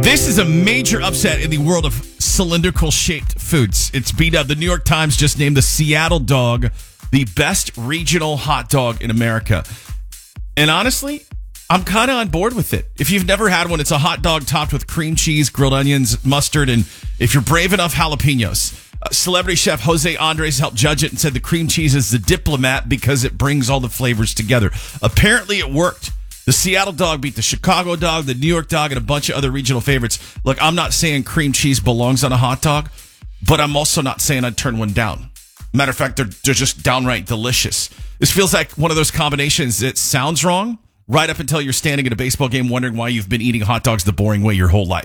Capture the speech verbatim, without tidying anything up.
This is a major upset in the world of cylindrical-shaped foods. It's B-Dub. The New York Times just named the Seattle dog the best regional hot dog in America. And honestly, I'm kind of on board with it. If you've never had one, it's a hot dog topped with cream cheese, grilled onions, mustard, and if you're brave enough, jalapenos. Uh, celebrity chef Jose Andres helped judge it and said the cream cheese is the diplomat because it brings all the flavors together. Apparently, it worked. The Seattle dog beat the Chicago dog, the New York dog, and a bunch of other regional favorites. Look, I'm not saying cream cheese belongs on a hot dog, but I'm also not saying I'd turn one down. Matter of fact, they're, they're just downright delicious. This feels like one of those combinations that sounds wrong right up until you're standing at a baseball game wondering why you've been eating hot dogs the boring way your whole life.